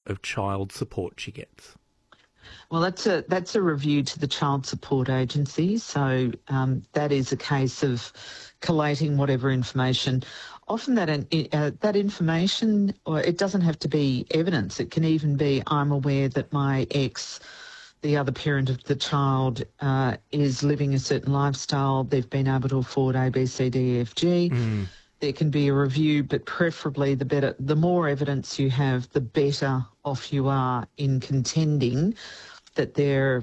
of child support she gets? Well, that's a review to the Child Support Agency. So that is a case of collating whatever information. Often that information, or it doesn't have to be evidence. It can even be, I'm aware that my ex, the other parent of the child, is living a certain lifestyle. They've been able to afford A, B, C, D, E, F, G. There can be a review, but preferably the more evidence you have, the better off you are in contending that their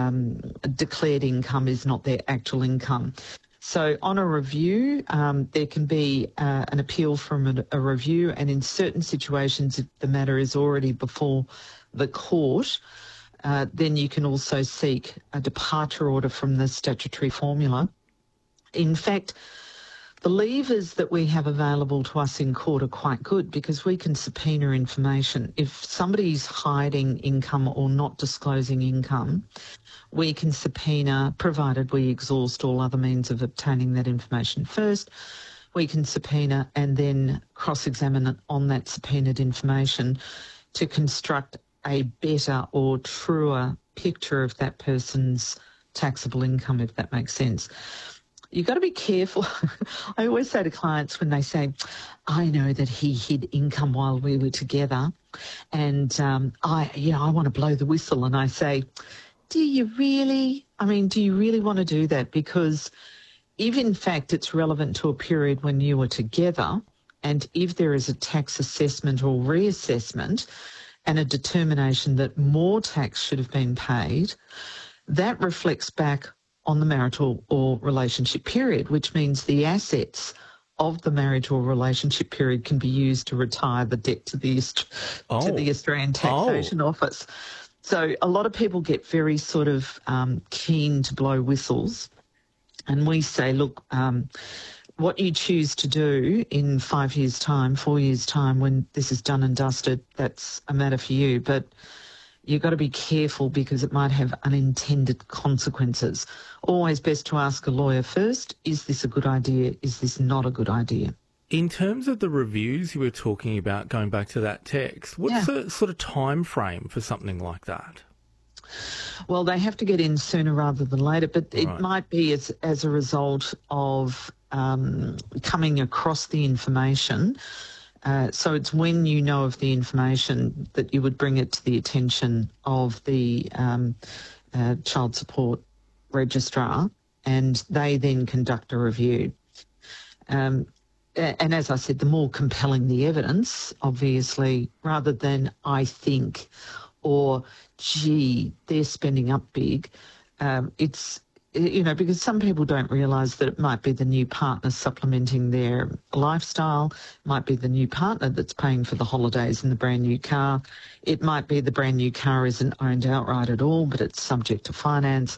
declared income is not their actual income. So on a review, there can be an appeal from a review, and in certain situations, if the matter is already before the court, then you can also seek a departure order from the statutory formula. In fact, the levers that we have available to us in court are quite good because we can subpoena information. If somebody's hiding income or not disclosing income, we can subpoena, provided we exhaust all other means of obtaining that information first. We can subpoena and then cross-examine on that subpoenaed information to construct a better or truer picture of that person's taxable income, if that makes sense. You've got to be careful. I always say to clients when they say, I know that he hid income while we were together and I want to blow the whistle. And I say, do you really want to do that? Because if in fact it's relevant to a period when you were together, and if there is a tax assessment or reassessment and a determination that more tax should have been paid, that reflects back on the marital or relationship period, which means the assets of the marriage or relationship period can be used to retire the debt to the Australian Taxation Office. So a lot of people get very sort of keen to blow whistles, and we say, look, what you choose to do in 5 years' time, 4 years' time, when this is done and dusted, that's a matter for you. But you've got to be careful because it might have unintended consequences. Always best to ask a lawyer first, is this a good idea? Is this not a good idea? In terms of the reviews you were talking about, going back to that text, what's the sort of time frame for something like that? Well, they have to get in sooner rather than later, but it might be as a result of coming across the information. So it's when you know of the information that you would bring it to the attention of the child support registrar, and they then conduct a review. And as I said, the more compelling the evidence, obviously, rather than I think or gee, they're spending up big, it's, because some people don't realise that it might be the new partner supplementing their lifestyle, might be the new partner that's paying for the holidays in the brand new car. It might be the brand new car isn't owned outright at all, but it's subject to finance.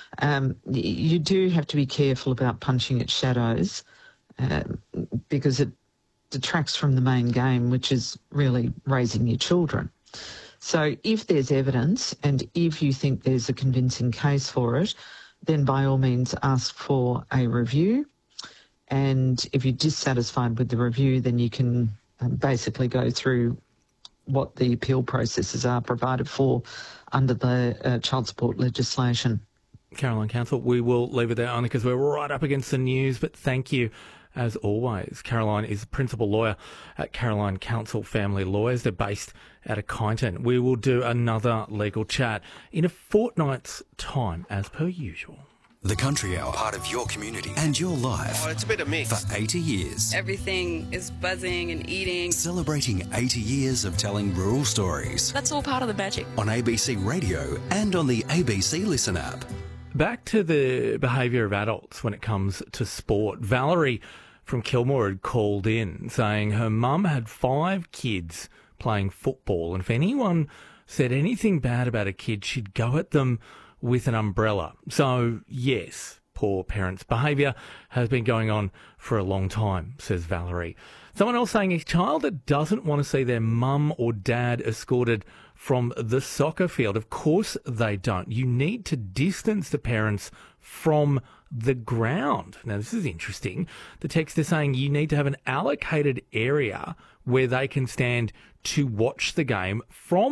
You do have to be careful about punching at shadows because it detracts from the main game, which is really raising your children. So if there's evidence and if you think there's a convincing case for it, then by all means ask for a review. And if you're dissatisfied with the review, then you can basically go through what the appeal processes are provided for under the child support legislation. Caroline Counsell, we will leave it there only because we're right up against the news, but thank you as always. Caroline is principal lawyer at Caroline Counsell Family Lawyers. They're based out of Kyneton. We will do another legal chat in a fortnight's time, as per usual. The Country Hour, part of your community and your life. Oh, it's a bit of mix. For 80 years. Everything is buzzing and eating. Celebrating 80 years of telling rural stories. That's all part of the magic. On ABC Radio and on the ABC Listen app. Back to the behaviour of adults when it comes to sport. Valerie from Kilmore had called in saying her mum had 5 kids playing football, and if anyone said anything bad about a kid, she'd go at them with an umbrella. So, yes, poor parents' behaviour has been going on for a long time, says Valerie. Someone else saying a child that doesn't want to see their mum or dad escorted from the soccer field. Of course they don't. You need to distance the parents from the ground. Now, this is interesting. The text is saying you need to have an allocated area where they can stand to watch the game from